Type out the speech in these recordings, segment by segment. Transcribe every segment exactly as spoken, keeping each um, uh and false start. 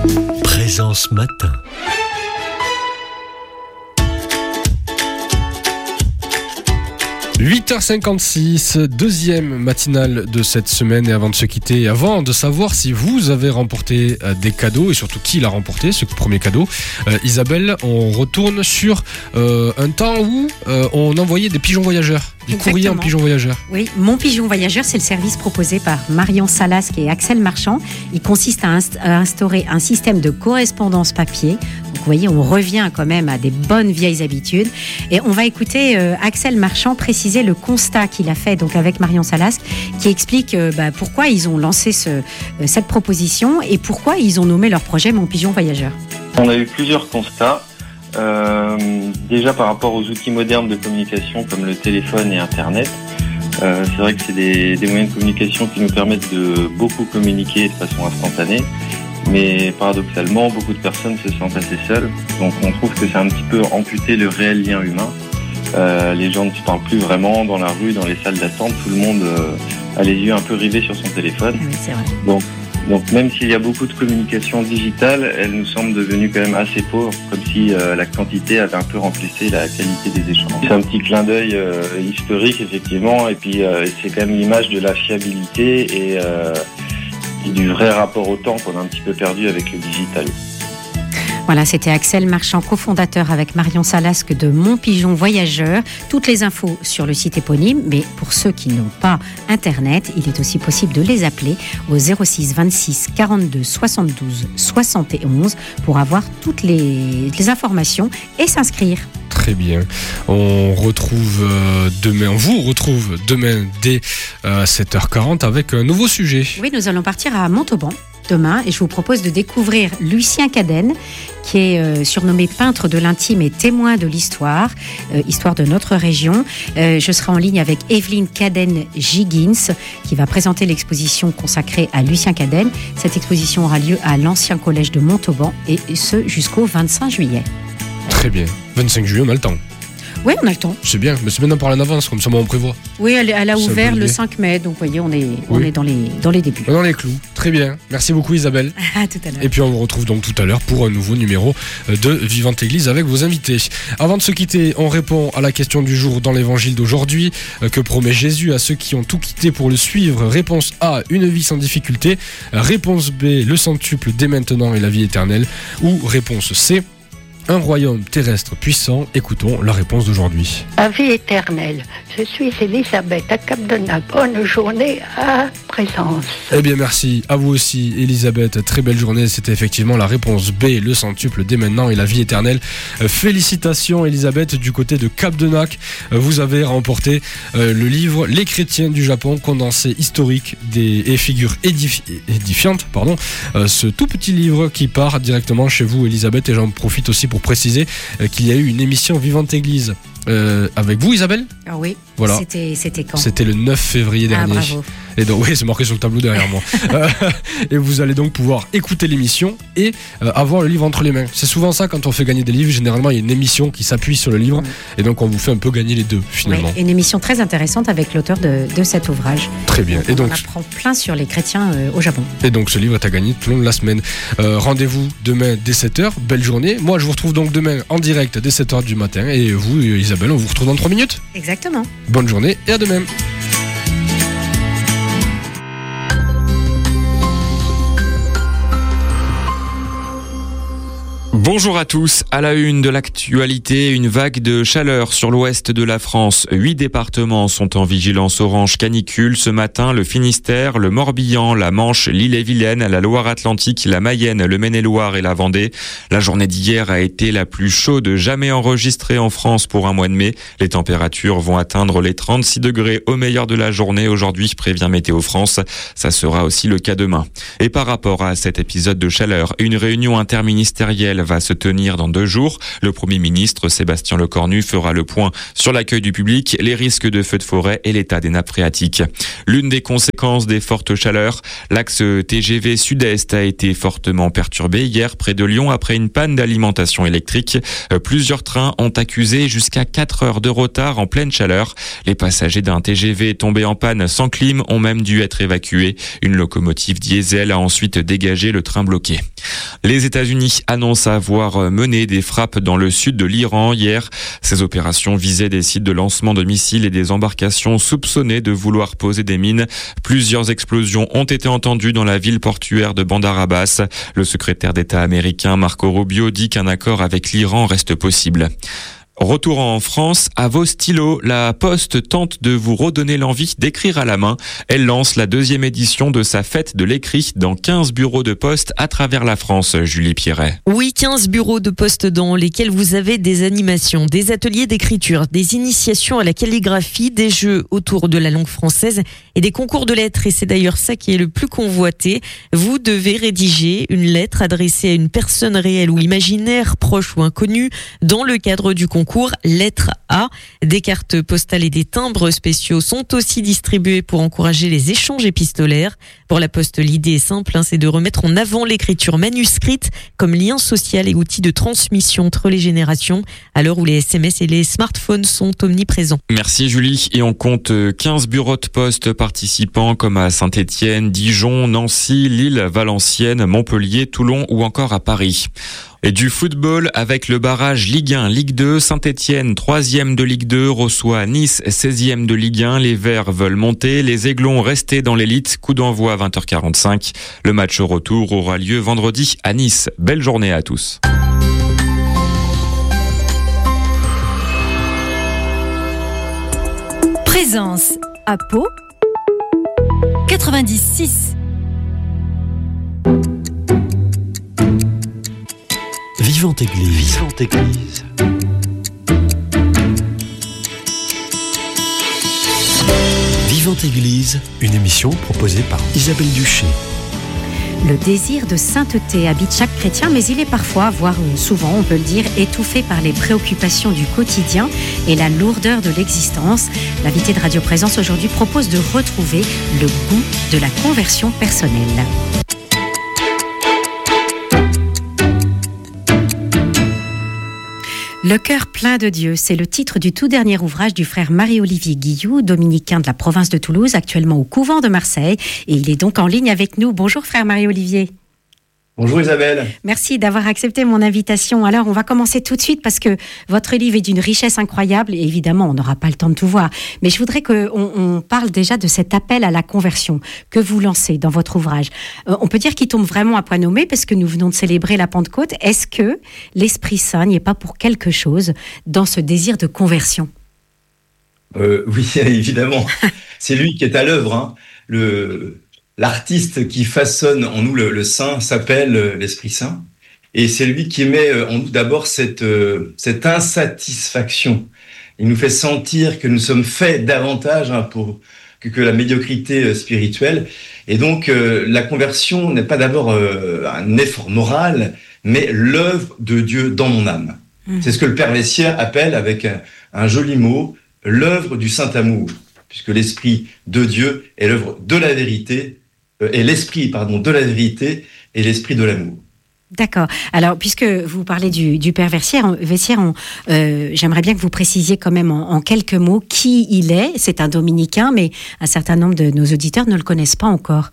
Présence matin. huit heures cinquante-six, deuxième matinale de cette semaine. Et avant de se quitter, avant de savoir si vous avez remporté des cadeaux et surtout qui l'a remporté, ce premier cadeau, euh, Isabelle, on retourne sur euh, un temps où euh, on envoyait des pigeons voyageurs, du Exactement. courrier en pigeon voyageur. Oui, Mon Pigeon Voyageur, c'est le service proposé par Marion Salasque et Axel Marchand. Il consiste à, inst- à instaurer un système de correspondance papier. Donc, vous voyez, on revient quand même à des bonnes vieilles habitudes. Et on va écouter euh, Axel Marchand préciser le constat qu'il a fait donc avec Marion Salasque, qui explique euh, bah, pourquoi ils ont lancé ce, euh, cette proposition et pourquoi ils ont nommé leur projet Mon Pigeon Voyageur. On a eu plusieurs constats. Euh, déjà par rapport aux outils modernes de communication comme le téléphone et Internet. Euh, c'est vrai que c'est des, des moyens de communication qui nous permettent de beaucoup communiquer de façon instantanée. Mais paradoxalement, beaucoup de personnes se sentent assez seules. Donc on trouve que c'est un petit peu amputé le réel lien humain. Euh, les gens ne se parlent plus vraiment dans la rue, dans les salles d'attente. Tout le monde euh, a les yeux un peu rivés sur son téléphone. Oui, c'est vrai. Donc, donc même s'il y a beaucoup de communication digitale, elle nous semble devenue quand même assez pauvre, comme si euh, la quantité avait un peu remplacé la qualité des échanges. C'est un petit clin d'œil euh, historique, effectivement, et puis euh, c'est quand même l'image de la fiabilité et, euh, et du vrai rapport au temps qu'on a un petit peu perdu avec le digital. Voilà, c'était Axel Marchand, cofondateur avec Marion Salasque de Mon Pigeon Voyageur. Toutes les infos sur le site éponyme, mais pour ceux qui n'ont pas Internet, il est aussi possible de les appeler au zéro six vingt-six quarante-deux soixante-douze soixante et onze pour avoir toutes les, les informations et s'inscrire. Très bien. On retrouve euh, demain, on vous retrouve demain dès euh, sept heures quarante avec un nouveau sujet. Oui, nous allons partir à Montauban demain et je vous propose de découvrir Lucien Cadenne, qui est euh, surnommé peintre de l'intime et témoin de l'histoire, euh, histoire de notre région. Euh, je serai en ligne avec Evelyne Cadenne-Giggins, qui va présenter l'exposition consacrée à Lucien Cadenne. Cette exposition aura lieu à l'ancien collège de Montauban et ce jusqu'au vingt-cinq juillet. Très bien. vingt-cinq juillet, on a le temps. Oui, on a le temps. C'est bien, mais c'est bien d'en parler en avance, comme ça on prévoit. Oui, elle, elle a C'est ouvert une bonne le idée. cinq mai, donc vous voyez, on est, on Oui. est dans, les, dans les débuts. Dans les clous. Très bien. Merci beaucoup Isabelle. À tout à l'heure. Et puis on vous retrouve donc tout à l'heure pour un nouveau numéro de Vivante Église avec vos invités. Avant de se quitter, on répond à la question du jour dans l'évangile d'aujourd'hui. Que promet Jésus à ceux qui ont tout quitté pour le suivre? Réponse A, une vie sans difficulté. Réponse B, le centuple dès maintenant et la vie éternelle. Ou réponse C, un royaume terrestre puissant. Écoutons la réponse d'aujourd'hui. La vie éternelle. Je suis Elisabeth à Cap-de-Nac. Bonne journée à Présence. Eh bien merci à vous aussi Elisabeth, très belle journée. C'était effectivement la réponse B, le centuple dès maintenant et la vie éternelle. Euh, félicitations Elisabeth, du côté de Cap-de-Nac. Euh, vous avez remporté euh, le livre Les chrétiens du Japon, condensé historique des, et figures édifi- édifiantes. Pardon. Euh, ce tout petit livre qui part directement chez vous Elisabeth, et j'en profite aussi pour préciser euh, qu'il y a eu une émission Vivante Église euh, avec vous Isabelle. Ah oui, Voilà. c'était, c'était quand? C'était le neuf février Ah, dernier. bravo. Et donc, oui, c'est marqué sur le tableau derrière moi. Euh, et vous allez donc pouvoir écouter l'émission et euh, avoir le livre entre les mains. C'est souvent ça quand on fait gagner des livres. Généralement, il y a une émission qui s'appuie sur le livre. Et donc, on vous fait un peu gagner les deux, finalement. Oui, une émission très intéressante avec l'auteur de, de cet ouvrage. Très bien. Et On donc, en apprend plein sur les chrétiens euh, au Japon. et donc, ce livre est à gagner tout au long de la semaine. Euh, rendez-vous demain dès sept heures. Belle journée. Moi, je vous retrouve donc demain en direct dès sept heures du matin. Et vous, Isabelle, on vous retrouve dans trois minutes. Exactement. Bonne journée et à demain. Bonjour à tous. À la une de l'actualité, une vague de chaleur sur l'ouest de la France. Huit départements sont en vigilance orange canicule. Ce matin, le Finistère, le Morbihan, la Manche, l'Ille-et-Vilaine, la Loire-Atlantique, la Mayenne, le Maine-et-Loire et la Vendée. La journée d'hier a été la plus chaude jamais enregistrée en France pour un mois de mai. Les températures vont atteindre les trente-six degrés au meilleur de la journée aujourd'hui, prévient Météo France. Ça sera aussi le cas demain. Et par rapport à cet épisode de chaleur, une réunion interministérielle va se tenir dans deux jours. Le Premier ministre Sébastien Lecornu fera le point sur l'accueil du public, les risques de feux de forêt et l'état des nappes phréatiques. L'une des conséquences des fortes chaleurs, l'axe T G V Sud-Est a été fortement perturbé hier près de Lyon après une panne d'alimentation électrique. Plusieurs trains ont accusé jusqu'à quatre heures de retard en pleine chaleur. Les passagers d'un T G V tombé en panne sans clim ont même dû être évacués. Une locomotive diesel a ensuite dégagé le train bloqué. Les États-Unis annoncent avoir mené des frappes dans le sud de l'Iran hier. Ces opérations visaient des sites de lancement de missiles et des embarcations soupçonnées de vouloir poser des mines. Plusieurs explosions ont été entendues dans la ville portuaire de Bandar Abbas. Le secrétaire d'État américain Marco Rubio dit qu'un accord avec l'Iran reste possible. Retour en France, à vos stylos, la Poste tente de vous redonner l'envie d'écrire à la main. Elle lance la deuxième édition de sa fête de l'écrit dans quinze bureaux de poste à travers la France, Julie Pierret. Oui, quinze bureaux de poste dans lesquels vous avez des animations, des ateliers d'écriture, des initiations à la calligraphie, des jeux autour de la langue française et des concours de lettres. Et c'est d'ailleurs ça qui est le plus convoité. Vous devez rédiger une lettre adressée à une personne réelle ou imaginaire, proche ou inconnue, dans le cadre du concours. Concours Lettre A. Des cartes postales et des timbres spéciaux sont aussi distribués pour encourager les échanges épistolaires. Pour la Poste, l'idée est simple, hein, c'est de remettre en avant l'écriture manuscrite comme lien social et outil de transmission entre les générations à l'heure où les S M S et les smartphones sont omniprésents. Merci Julie. Et on compte quinze bureaux de poste participants comme à Saint-Étienne, Dijon, Nancy, Lille, Valenciennes, Montpellier, Toulon ou encore à Paris. Et du football avec le barrage Ligue un, Ligue deux, Saint-Étienne, troisième de Ligue deux, reçoit Nice, seizième de Ligue un. Les Verts veulent monter, les Aiglons rester dans l'élite. Coup d'envoi à vingt heures quarante-cinq. Le match au retour aura lieu vendredi à Nice. Belle journée à tous. Présence à Pau quatre-vingt-dix-six. Vivante Église. Vivante Église. Vivante Église, une émission proposée par Isabelle Duché. Le désir de sainteté habite chaque chrétien, mais il est parfois, voire souvent, on peut le dire, étouffé par les préoccupations du quotidien et la lourdeur de l'existence. L'invité de Radio Présence aujourd'hui propose de retrouver le goût de la conversion personnelle. Le cœur plein de Dieu, c'est le titre du tout dernier ouvrage du frère Marie-Olivier Guilloux, dominicain de la province de Toulouse, actuellement au couvent de Marseille. Et il est donc en ligne avec nous. Bonjour frère Marie-Olivier. Bonjour Isabelle. Merci d'avoir accepté mon invitation. Alors, on va commencer tout de suite parce que votre livre est d'une richesse incroyable et évidemment, on n'aura pas le temps de tout voir. Mais je voudrais qu'on on parle déjà de cet appel à la conversion que vous lancez dans votre ouvrage. Euh, on peut dire qu'il tombe vraiment à point nommé parce que nous venons de célébrer la Pentecôte. Est-ce que l'Esprit Saint n'y est pas pour quelque chose dans ce désir de conversion ? euh, Oui, évidemment. C'est lui qui est à l'œuvre. Hein. Le... L'artiste qui façonne en nous le, le Saint s'appelle l'Esprit Saint. Et c'est lui qui met en nous d'abord cette, cette insatisfaction. Il nous fait sentir que nous sommes faits davantage hein, pour, que, que la médiocrité spirituelle. Et donc, euh, la conversion n'est pas d'abord euh, un effort moral, mais l'œuvre de Dieu dans mon âme. Mmh. C'est ce que le Père Vessière appelle, avec un, un joli mot, l'œuvre du Saint-Amour. Puisque l'Esprit de Dieu est l'œuvre de la vérité, et l'esprit, pardon, de la vérité et l'esprit de l'amour. D'accord. Alors, puisque vous parlez du, du Père Vessière, Vessière on, euh, j'aimerais bien que vous précisiez quand même en, en quelques mots qui il est. C'est un dominicain, mais un certain nombre de nos auditeurs ne le connaissent pas encore.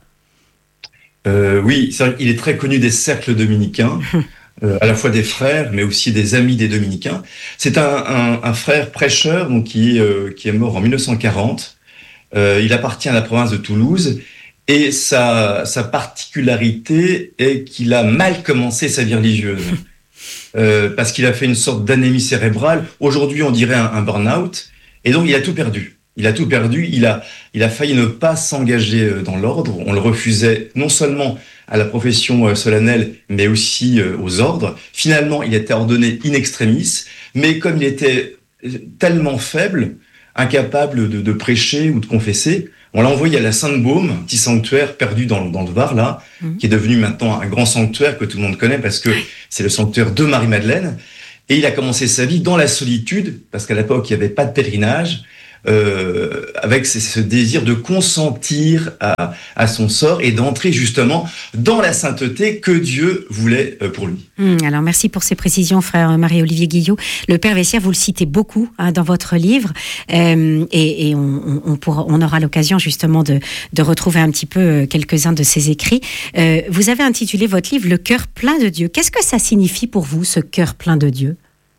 Euh, oui, c'est vrai qu'il est très connu des cercles dominicains, euh, à la fois des frères, mais aussi des amis des dominicains. C'est un, un, un frère prêcheur donc, qui, euh, qui est mort en mille neuf cent quarante. Euh, il appartient à la province de Toulouse. Et sa, sa particularité est qu'il a mal commencé sa vie religieuse. Euh, parce qu'il a fait une sorte d'anémie cérébrale. Aujourd'hui, on dirait un, un burn-out. Et donc, il a tout perdu. Il a tout perdu. Il a, il a failli ne pas s'engager dans l'ordre. On le refusait non seulement à la profession solennelle, mais aussi aux ordres. Finalement, il était ordonné in extremis. Mais comme il était tellement faible, incapable de, de prêcher ou de confesser, on l'a envoyé à la Sainte-Baume, un petit sanctuaire perdu dans, dans le Var, là, mmh. qui est devenu maintenant un grand sanctuaire que tout le monde connaît parce que c'est le sanctuaire de Marie-Madeleine. Et il a commencé sa vie dans la solitude, parce qu'à l'époque, il n'y avait pas de pèlerinage, euh, avec ce, ce désir de consentir à, à son sort et d'entrer justement dans la sainteté que Dieu voulait pour lui. Hum, alors merci pour ces précisions, frère Marie-Olivier Guillot. Le Père Vessière, vous le citez beaucoup hein, dans votre livre, euh, et, et on, on, pourra, on aura l'occasion justement de, de retrouver un petit peu quelques-uns de ses écrits. Euh, vous avez intitulé votre livre « Le cœur plein de Dieu ». Qu'est-ce que ça signifie pour vous, ce cœur plein de Dieu ?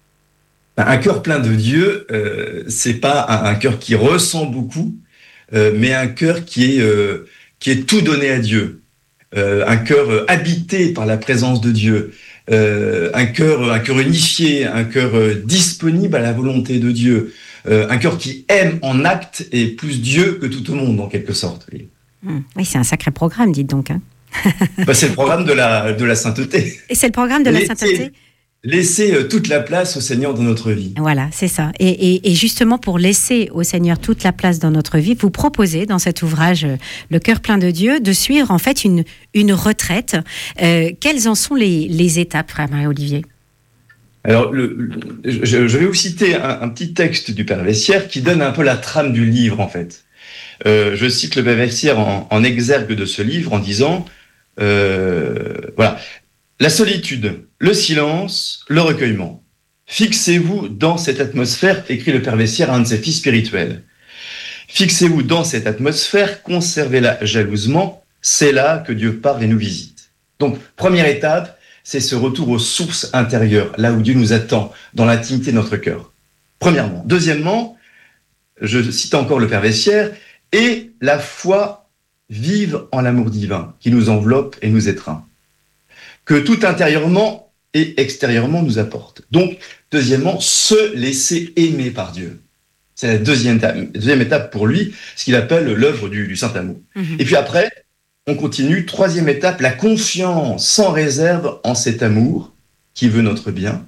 Un cœur plein de Dieu, euh, c'est pas un, un cœur qui ressent beaucoup, euh, mais un cœur qui est euh, qui est tout donné à Dieu, euh, un cœur euh, habité par la présence de Dieu, euh, un cœur un cœur unifié, un cœur euh, disponible à la volonté de Dieu, euh, un cœur qui aime en acte et plus Dieu que tout au monde en quelque sorte. Oui, mmh. Oui, c'est un sacré programme, dites donc. Hein. Bah, c'est le programme de la de la sainteté. Et c'est le programme de la sainteté. Laisser toute la place au Seigneur dans notre vie. Voilà, c'est ça. Et, et, et justement, pour laisser au Seigneur toute la place dans notre vie, vous proposez dans cet ouvrage Le cœur plein de Dieu de suivre en fait une, une retraite. Euh, quelles en sont les, les étapes, frère Marie-Olivier ? Alors, le, le, je, je vais vous citer un, un petit texte du Père Vessière qui donne un peu la trame du livre, en fait. Euh, je cite le Père Vessière en, en exergue de ce livre en disant, euh, voilà, la solitude, le silence, le recueillement. Fixez-vous dans cette atmosphère, écrit le Père Vessière à un de ses fils spirituels. Fixez-vous dans cette atmosphère, conservez-la jalousement, c'est là que Dieu parle et nous visite. Donc, première étape, c'est ce retour aux sources intérieures, là où Dieu nous attend, dans l'intimité de notre cœur. Premièrement. Deuxièmement, je cite encore le Père Vessière, et la foi vive en l'amour divin, qui nous enveloppe et nous étreint, que tout intérieurement et extérieurement nous apporte. Donc, deuxièmement, se laisser aimer par Dieu. C'est la deuxième étape, deuxième étape pour lui, ce qu'il appelle l'œuvre du, du Saint-Amour. Mmh. Et puis après, on continue, troisième étape, la confiance sans réserve en cet amour qui veut notre bien.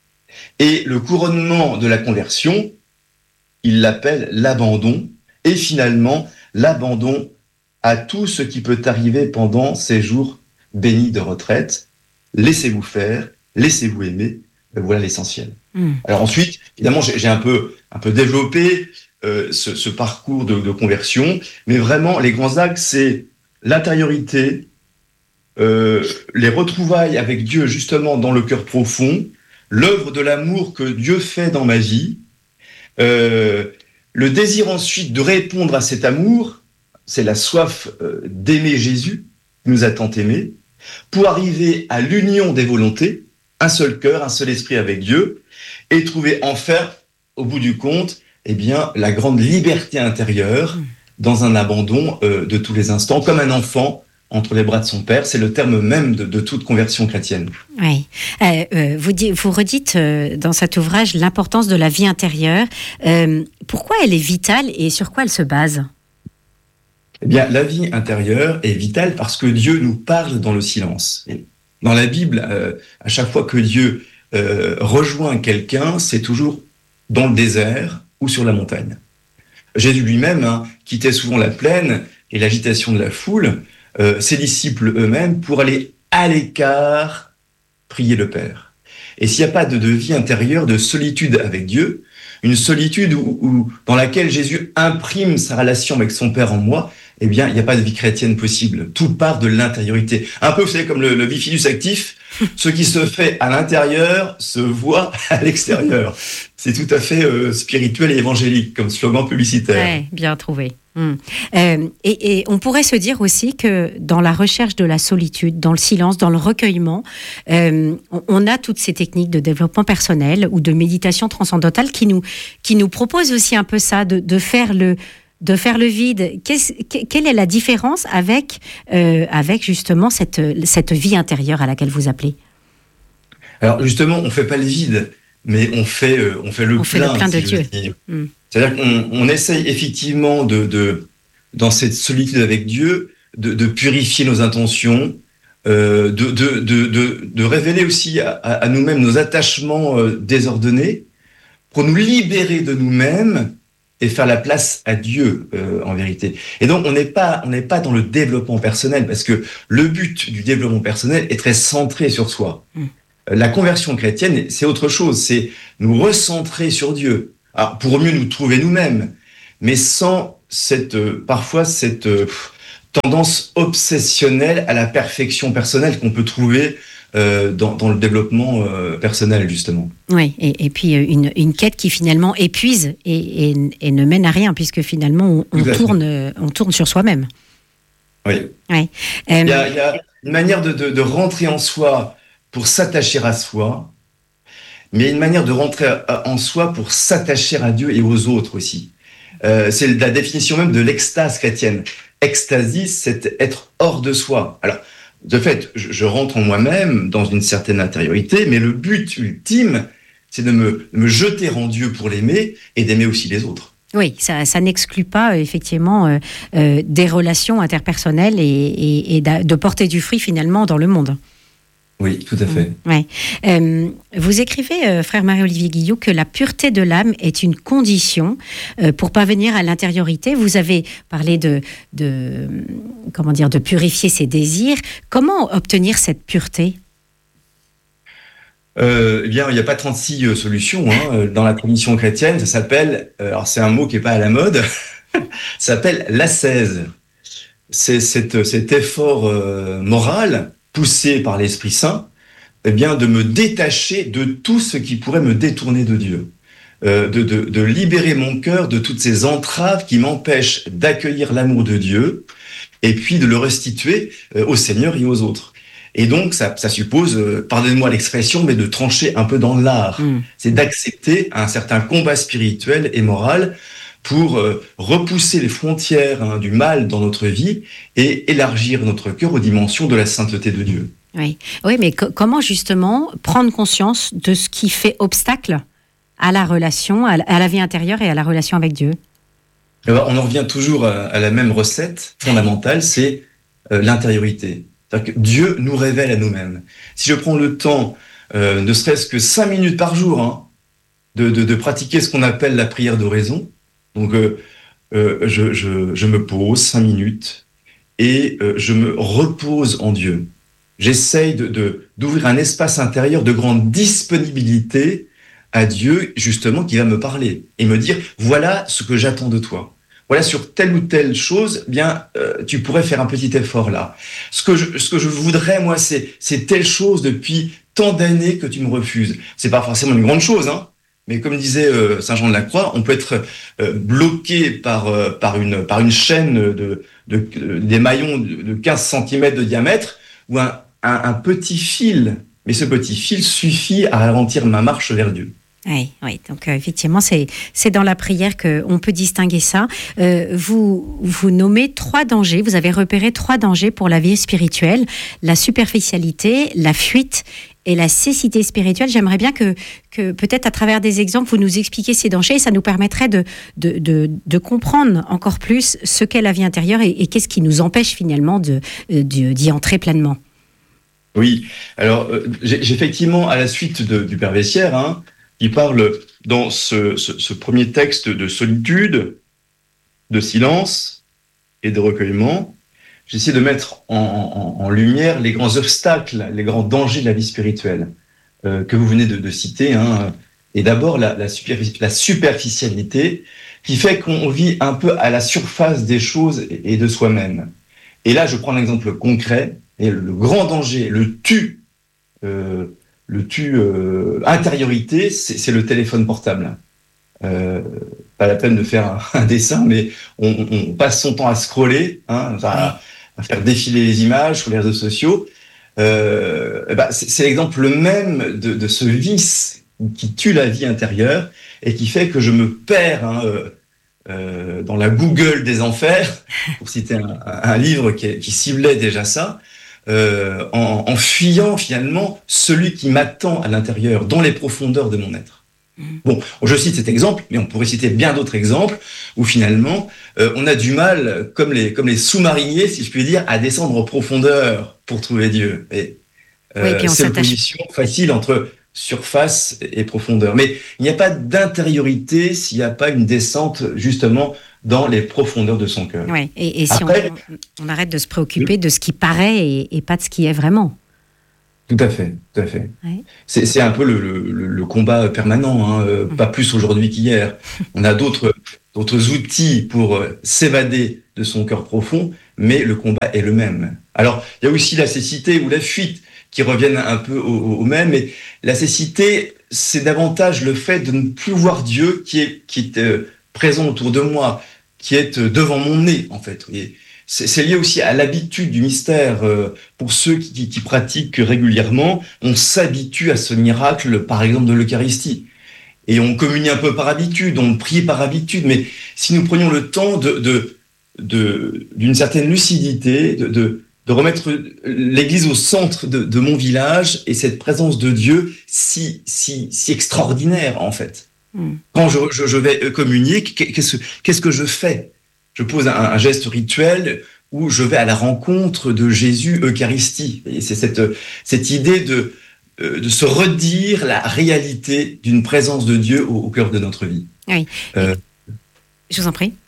Et le couronnement de la conversion, il l'appelle l'abandon, et finalement, l'abandon à tout ce qui peut arriver pendant ces jours bénis de retraite. Laissez-vous faire, laissez-vous aimer, voilà l'essentiel. Mmh. Alors ensuite, évidemment, j'ai, j'ai un peu, un peu développé euh, ce, ce parcours de, de conversion, mais vraiment, les grands axes, c'est l'intériorité, euh, les retrouvailles avec Dieu, justement, dans le cœur profond, l'œuvre de l'amour que Dieu fait dans ma vie, euh, le désir ensuite de répondre à cet amour, c'est la soif euh, d'aimer Jésus, qui nous a tant aimés, pour arriver à l'union des volontés, un seul cœur, un seul esprit avec Dieu, et trouver enfin, au bout du compte, eh bien, la grande liberté intérieure dans un abandon euh, de tous les instants, comme un enfant entre les bras de son père. C'est le terme même de, de toute conversion chrétienne. Oui. Euh, euh, vous, dites, vous redites euh, dans cet ouvrage l'importance de la vie intérieure. Euh, pourquoi elle est vitale et sur quoi elle se base ? Eh bien, la vie intérieure est vitale parce que Dieu nous parle dans le silence. Et dans la Bible, euh, à chaque fois que Dieu euh, rejoint quelqu'un, c'est toujours dans le désert ou sur la montagne. Jésus lui-même hein, quittait souvent la plaine et l'agitation de la foule, euh, ses disciples eux-mêmes, pour aller à l'écart prier le Père. Et s'il n'y a pas de, de vie intérieure, de solitude avec Dieu, une solitude où, où, dans laquelle Jésus imprime sa relation avec son Père en moi, eh bien, il n'y a pas de vie chrétienne possible. Tout part de l'intériorité. Un peu, vous savez, comme le, le bifidus actif, ce qui se fait à l'intérieur se voit à l'extérieur. C'est tout à fait euh, spirituel et évangélique, comme slogan publicitaire. Ouais, bien trouvé. Hum. Euh, et, et on pourrait se dire aussi que dans la recherche de la solitude, dans le silence, dans le recueillement, euh, on, on a toutes ces techniques de développement personnel ou de méditation transcendantale qui nous, qui nous proposent aussi un peu ça, de, de faire le... de faire le vide. Qu'est-ce, quelle est la différence avec, euh, avec justement cette, cette vie intérieure à laquelle vous appelez ? Alors justement, on ne fait pas le vide, mais on fait, euh, on fait le on plein. fait le plein de si Dieu. Mm. C'est-à-dire qu'on on essaye effectivement, de, de, dans cette solitude avec Dieu, de, de purifier nos intentions, euh, de, de, de, de, de révéler aussi à, à nous-mêmes nos attachements euh, désordonnés, pour nous libérer de nous-mêmes et faire la place à Dieu, euh, en vérité. Et donc, on n'est pas, on n'est pas dans le développement personnel, parce que le but du développement personnel est très centré sur soi. Mm. La conversion chrétienne, c'est autre chose, c'est nous recentrer sur Dieu, alors, pour mieux nous trouver nous-mêmes. mais sans cette, euh, parfois cette euh, tendance obsessionnelle à la perfection personnelle qu'on peut trouver euh, dans, dans le développement euh, personnel, justement. Oui, et, et puis une, une quête qui finalement épuise et, et, et ne mène à rien, puisque finalement on, on, tourne, on tourne sur soi-même. Oui. Ouais. Euh... Il, y a, il y a une manière de, de, de rentrer en soi pour s'attacher à soi, mais une manière de rentrer en soi pour s'attacher à Dieu et aux autres aussi. Euh, c'est la définition même de l'extase chrétienne. Extasie, c'est être hors de soi. Alors, de fait, je, je rentre en moi-même dans une certaine intériorité, mais le but ultime, c'est de me, de me jeter en Dieu pour l'aimer et d'aimer aussi les autres. Oui, ça, ça n'exclut pas euh, effectivement euh, euh, des relations interpersonnelles et, et, et de porter du fruit finalement dans le monde. Oui, tout à fait. Mmh, ouais. euh, vous écrivez, euh, frère Marie-Olivier Guillot, que la pureté de l'âme est une condition euh, pour parvenir à l'intériorité. Vous avez parlé de, de, comment dire, de purifier ses désirs. Comment obtenir cette pureté ? Euh, eh bien, il n'y a pas trente-six euh, solutions hein. Dans la tradition chrétienne. Ça s'appelle, euh, alors c'est un mot qui n'est pas à la mode, ça s'appelle l'ascèse. C'est cet, cet effort euh, moral poussé par l'Esprit Saint, eh bien, de me détacher de tout ce qui pourrait me détourner de Dieu, euh, de, de, de libérer mon cœur de toutes ces entraves qui m'empêchent d'accueillir l'amour de Dieu, et puis de le restituer euh, au Seigneur et aux autres. Et donc, ça, ça suppose, euh, pardonnez-moi l'expression, mais de trancher un peu dans l'art. Mmh. C'est d'accepter un certain combat spirituel et moral pour euh, repousser les frontières hein, du mal dans notre vie et élargir notre cœur aux dimensions de la sainteté de Dieu. Oui, oui mais co- comment justement prendre conscience de ce qui fait obstacle à la relation, à la, à la vie intérieure et à la relation avec Dieu ? Alors, on en revient toujours à, à la même recette fondamentale, c'est euh, l'intériorité. C'est-à-dire que Dieu nous révèle à nous-mêmes. Si je prends le temps, euh, ne serait-ce que cinq minutes par jour, hein, de, de, de pratiquer ce qu'on appelle la prière d'oraison, donc euh, euh, je, je, je me pose cinq minutes et euh, je me repose en Dieu. J'essaye de, de, d'ouvrir un espace intérieur de grande disponibilité à Dieu, justement, qui va me parler et me dire, voilà ce que j'attends de toi. Voilà, sur telle ou telle chose, bien, euh, tu pourrais faire un petit effort là. Ce que je, ce que je voudrais, moi, c'est, c'est telle chose depuis tant d'années que tu me refuses. C'est pas forcément une grande chose, hein. Mais comme disait euh, Saint Jean de la Croix, on peut être euh, bloqué par euh, par une par une chaîne de, de, de des maillons de, de quinze centimètres de diamètre ou un, un un petit fil. Mais ce petit fil suffit à ralentir ma marche vers Dieu. Oui, oui. Donc euh, effectivement, c'est c'est dans la prière que on peut distinguer ça. Euh, vous vous nommez trois dangers. Vous avez repéré trois dangers pour la vie spirituelle: la superficialité, la fuite et la cécité spirituelle. J'aimerais bien que que peut-être à travers des exemples, vous nous expliquiez ces dangers. Et ça nous permettrait de de de, de comprendre encore plus ce qu'est la vie intérieure et, et qu'est-ce qui nous empêche finalement de, de d'y entrer pleinement. Oui. Alors euh, j'ai, j'ai effectivement à la suite de, du Père Vessière, hein, il parle dans ce, ce, ce premier texte de solitude, de silence et de recueillement. J'essaie de mettre en, en, en lumière les grands obstacles, les grands dangers de la vie spirituelle euh, que vous venez de, de citer. Hein. Et d'abord, la, la, superfic- la superficialité qui fait qu'on vit un peu à la surface des choses et, et de soi-même. Et là, je prends un exemple concret. Et le, le grand danger, le tu, euh, le tu euh, intériorité, c'est, c'est le téléphone portable. Euh, pas la peine de faire un, un dessin, mais on, on passe son temps à scroller, hein, enfin, à, à faire défiler les images sur les réseaux sociaux. Euh, bah, c'est, c'est l'exemple même de, de ce vice qui tue la vie intérieure et qui fait que je me perds hein, euh, euh, dans la Google des enfers, pour citer un, un livre qui, qui ciblait déjà ça. Euh, en, en fuyant finalement celui qui m'attend à l'intérieur, dans les profondeurs de mon être. Bon, je cite cet exemple, mais on pourrait citer bien d'autres exemples où finalement euh, on a du mal, comme les comme les sous-mariniers, si je puis dire, à descendre en profondeur pour trouver Dieu. Et euh, oui, c'est une position facile entre surface et profondeur. Mais il n'y a pas d'intériorité s'il n'y a pas une descente justement dans les profondeurs de son cœur. Ouais, et, et si Après, on, on arrête de se préoccuper de ce qui paraît et, et pas de ce qui est vraiment. Tout à fait, tout à fait. Ouais. C'est, c'est un peu le, le, le combat permanent, hein, euh, mmh. Pas plus aujourd'hui qu'hier. On a d'autres, d'autres outils pour euh, s'évader de son cœur profond, mais le combat est le même. Alors, il y a aussi la cécité ou la fuite qui reviennent un peu au, au même, mais la cécité, c'est davantage le fait de ne plus voir Dieu qui est, qui est euh, présent autour de moi, qui est euh, devant mon nez, en fait. Et c'est, c'est lié aussi à l'habitude du mystère. Euh, pour ceux qui, qui, qui pratiquent régulièrement, on s'habitue à ce miracle, par exemple, de l'Eucharistie. Et on communie un peu par habitude, on prie par habitude, mais si nous prenions le temps de, de, de, d'une certaine lucidité, de, de, de remettre l'Église au centre de, de mon village et cette présence de Dieu si, si, si extraordinaire, en fait. Mm. Quand je, je, je vais communier, qu'est-ce, qu'est-ce que je fais ? Je pose un, un geste rituel où je vais à la rencontre de Jésus Eucharistie. Et c'est cette, cette idée de, de se redire la réalité d'une présence de Dieu au, au cœur de notre vie. Oui. Euh, je vous en prie.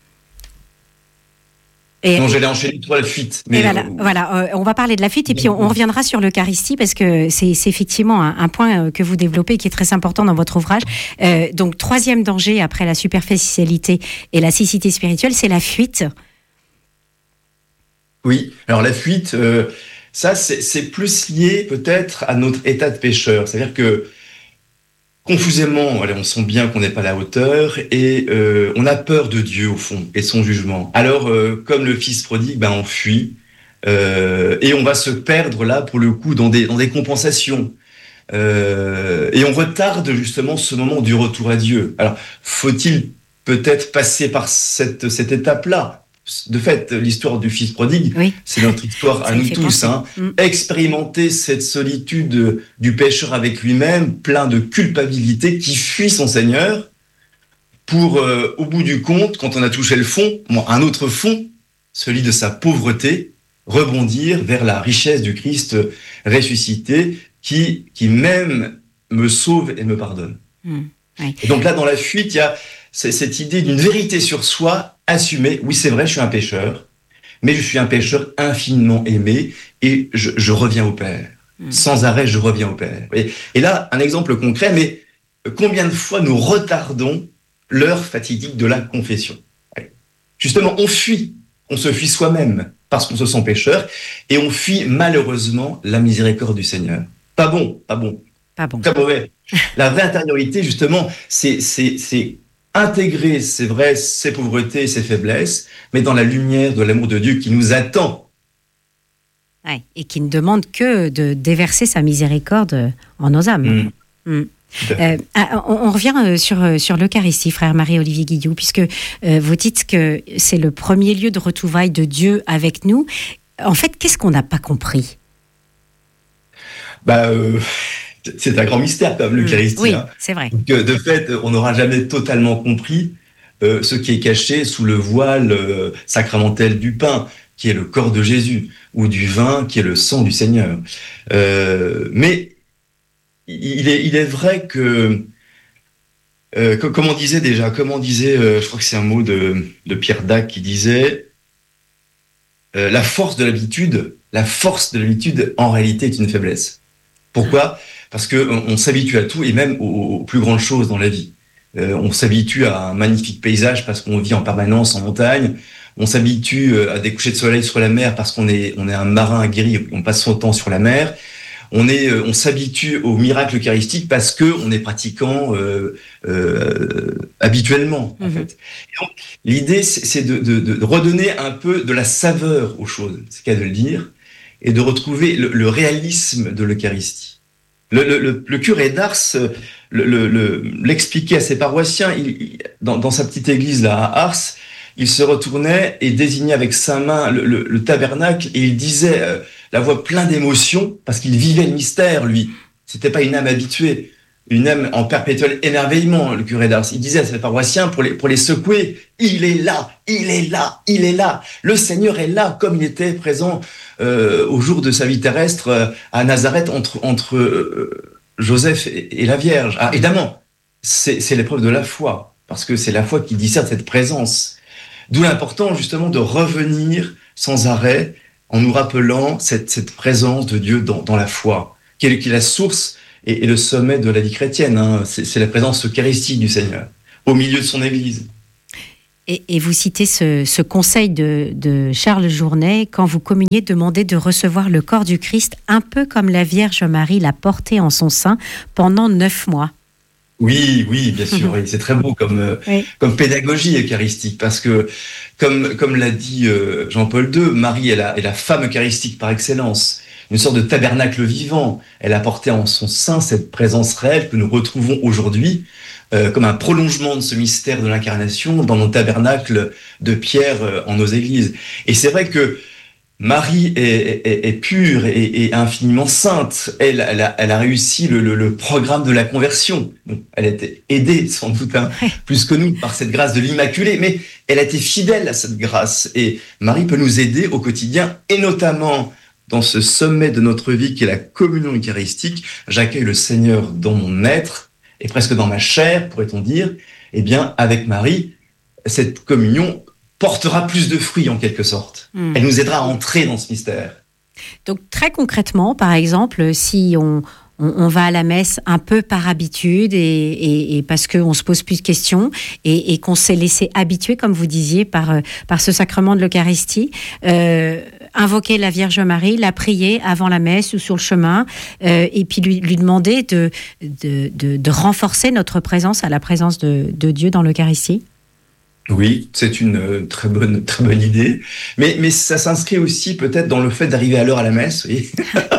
Et, non, j'allais enchaîner toi la fuite. Mais voilà, euh, voilà euh, on va parler de la fuite et puis on, on reviendra sur l'Eucharistie parce que c'est, c'est effectivement un, un point que vous développez qui est très important dans votre ouvrage. Euh, donc, troisième danger après la superficialité et la cécité spirituelle, c'est la fuite. Oui, alors la fuite, euh, ça c'est, c'est plus lié peut-être à notre état de pécheur. C'est-à-dire que confusément, allez, on sent bien qu'on n'est pas à la hauteur et euh, on a peur de Dieu au fond et de son jugement. Alors, euh, comme le fils prodigue, ben, on fuit euh, et on va se perdre là pour le coup dans des, dans des compensations. Euh, et on retarde justement ce moment du retour à Dieu. Alors, faut-il peut-être passer par cette, cette étape-là ? De fait, l'histoire du fils prodigue, oui. C'est notre histoire à nous tous. Hein. Mm. Expérimenter cette solitude du pécheur avec lui-même, plein de culpabilité, qui fuit son Seigneur, pour, euh, au bout du compte, quand on a touché le fond, un autre fond, celui de sa pauvreté, rebondir vers la richesse du Christ ressuscité, qui, qui même me sauve et me pardonne. Mm. Oui. Et donc là, dans la fuite, il y a cette idée d'une vérité sur soi, assumée. Oui, c'est vrai, je suis un pécheur, mais je suis un pécheur infiniment aimé et je, je reviens au Père. Mmh. Sans arrêt, je reviens au Père. Et, et là, un exemple concret, mais combien de fois nous retardons l'heure fatidique de la confession ? Justement, on fuit, on se fuit soi-même parce qu'on se sent pécheur et on fuit malheureusement la miséricorde du Seigneur. Pas bon, pas bon. Pas bon. Très mauvais. La vraie intériorité, justement, c'est, c'est, c'est intégrer, c'est vrai, ses pauvretés, ses faiblesses, mais dans la lumière de l'amour de Dieu qui nous attend. Ouais, et qui ne demande que de déverser sa miséricorde en nos âmes. Mmh. Mmh. Euh, on, on revient sur, sur l'Eucharistie, frère Marie-Olivier Guillou, puisque euh, vous dites que c'est le premier lieu de retrouvailles de Dieu avec nous. En fait, qu'est-ce qu'on n'a pas compris ? Bah... Euh... C'est un grand mystère, comme l'Eucharistie. Oui, hein. C'est vrai. Donc, de fait, on n'aura jamais totalement compris euh, ce qui est caché sous le voile euh, sacramentel du pain, qui est le corps de Jésus, ou du vin, qui est le sang du Seigneur. Euh, mais il est, il est vrai que, euh, que, comme on disait déjà, comme on disait, euh, je crois que c'est un mot de, de Pierre Dac qui disait, euh, la force de l'habitude, la force de l'habitude, en réalité, est une faiblesse. Pourquoi ? Parce qu'on on s'habitue à tout, et même aux, aux plus grandes choses dans la vie. Euh, on s'habitue à un magnifique paysage parce qu'on vit en permanence en montagne. On s'habitue à des couchers de soleil sur la mer parce qu'on est, on est un marin aguerri, on passe son temps sur la mer. On, est, on s'habitue au miracle eucharistique parce qu'on est pratiquant euh, euh, habituellement, en mmh. fait. Et donc, l'idée, c'est, c'est de, de, de redonner un peu de la saveur aux choses, c'est le cas de le dire, et de retrouver le, le réalisme de l'Eucharistie. Le, le, le, le curé d'Ars le, le, le, l'expliquait à ses paroissiens. Il, il, dans, dans sa petite église là à Ars, il se retournait et désignait avec sa main le, le, le tabernacle et il disait, euh, la voix pleine d'émotion, parce qu'il vivait le mystère, lui. C'était pas une âme habituée, une âme en perpétuel émerveillement, le curé d'Ars. Il disait à ses paroissiens, pour les, pour les secouer, il est là, il est là, il est là. Le Seigneur est là, comme il était présent Euh, au jour de sa vie terrestre euh, à Nazareth entre, entre euh, Joseph et, et la Vierge. Ah, évidemment, c'est, c'est l'épreuve de la foi, parce que c'est la foi qui discerne cette présence. D'où l'importance justement de revenir sans arrêt en nous rappelant cette, cette présence de Dieu dans, dans la foi, qui est, qui est la source et, et le sommet de la vie chrétienne. Hein. C'est, c'est la présence eucharistique du Seigneur, au milieu de son Église. Et, et vous citez ce, ce conseil de, de Charles Journet, quand vous communiez, demandez de recevoir le corps du Christ un peu comme la Vierge Marie l'a porté en son sein pendant neuf mois. Oui, oui, bien sûr, oui. C'est très beau comme, euh, oui. comme pédagogie eucharistique, parce que, comme, comme l'a dit euh, Jean-Paul deux, Marie est la, est la femme eucharistique par excellence, une sorte de tabernacle vivant. Elle a porté en son sein cette présence réelle que nous retrouvons aujourd'hui, Euh, comme un prolongement de ce mystère de l'incarnation dans nos tabernacles de pierre euh, en nos églises. Et c'est vrai que Marie est, est, est pure et, et infiniment sainte. Elle, elle, a, elle a réussi le, le, le programme de la conversion. Bon, elle a été aidée, sans doute, hein, plus que nous, par cette grâce de l'Immaculée, mais elle a été fidèle à cette grâce. Et Marie peut nous aider au quotidien, et notamment dans ce sommet de notre vie qui est la communion eucharistique. J'accueille le Seigneur dans mon être, et presque dans ma chair, pourrait-on dire. Eh bien, avec Marie, cette communion portera plus de fruits, en quelque sorte. Mmh. Elle nous aidera à entrer dans ce mystère. Donc, très concrètement, par exemple, si on, on, on va à la messe un peu par habitude, et, et, et parce qu'on se pose plus de questions, et, et qu'on s'est laissé habituer, comme vous disiez, par, par ce sacrement de l'Eucharistie, euh, invoquer la Vierge Marie, la prier avant la messe ou sur le chemin, euh, et puis lui, lui demander de, de, de, de renforcer notre présence à la présence de, de Dieu dans l'Eucharistie. Oui, c'est une très bonne, très bonne idée. Mais, mais ça s'inscrit aussi peut-être dans le fait d'arriver à l'heure à la messe, oui.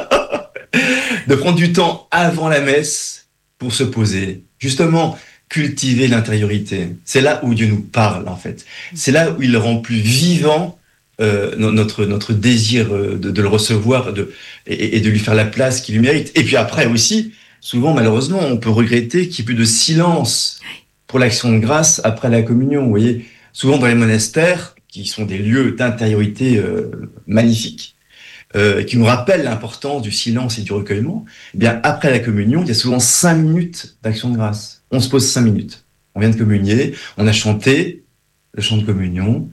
De prendre du temps avant la messe pour se poser. Justement, cultiver l'intériorité. C'est là où Dieu nous parle, en fait. C'est là où il rend plus vivant Euh, notre, notre désir de, de le recevoir de, et, et de lui faire la place qu'il lui mérite. Et puis après aussi, souvent malheureusement, on peut regretter qu'il n'y ait plus de silence pour l'action de grâce après la communion. Vous voyez, souvent dans les monastères, qui sont des lieux d'intériorité euh, magnifiques, euh, qui nous rappellent l'importance du silence et du recueillement, eh bien après la communion, il y a souvent cinq minutes d'action de grâce. On se pose cinq minutes. On vient de communier, on a chanté le chant de communion.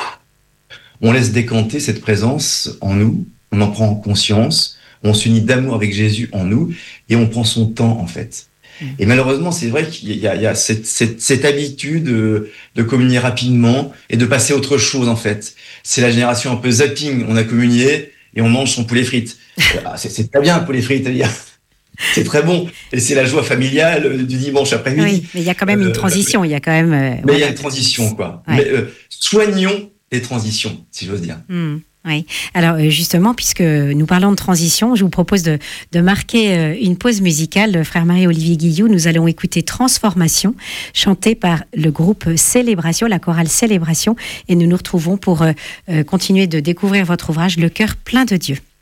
On laisse décanter cette présence en nous, on en prend conscience, on s'unit d'amour avec Jésus en nous, et on prend son temps, en fait. Mmh. Et malheureusement, c'est vrai qu'il y a, il y a cette, cette, cette habitude de, de communier rapidement et de passer à autre chose, en fait. C'est la génération un peu zapping. On a communié et on mange son poulet frites. c'est, c'est très bien, poulet frites, c'est très bon. Et c'est la joie familiale du dimanche après-midi. Oui, mais il y a quand même une transition. Euh, il y a quand même. Euh, mais voilà. il y a une transition, quoi. Ouais. Mais euh, soignons les transitions, si j'ose dire. Mmh, oui. Alors justement, puisque nous parlons de transition, je vous propose de, de marquer une pause musicale. Frère Marie-Olivier Guillou, nous allons écouter Transformation, chantée par le groupe Célébration, la chorale Célébration, et nous nous retrouvons pour euh, continuer de découvrir votre ouvrage, Le cœur plein de Dieu.